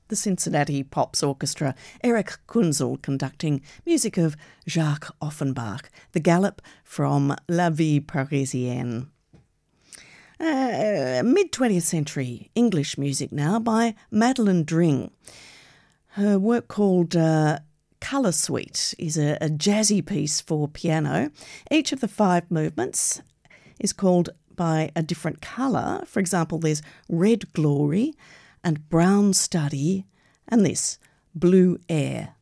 the Cincinnati Pops Orchestra, Eric Kunzel conducting music of Jacques Offenbach, The Galop from La Vie Parisienne. Mid-20th century English music now by Madeleine Dring. Her work called Colour Suite is a jazzy piece for piano. Each of the 5 movements is called by a different colour. For example, there's Red Glory and Brown Study and this, Blue Air.